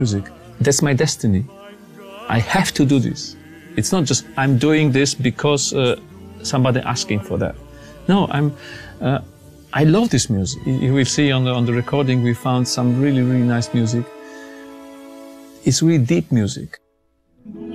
music. That's my destiny. I have to do this. It's not just I'm doing this because somebody asking for that. No, I love this music. You will see on the recording we found some really, really nice music. It's really deep music.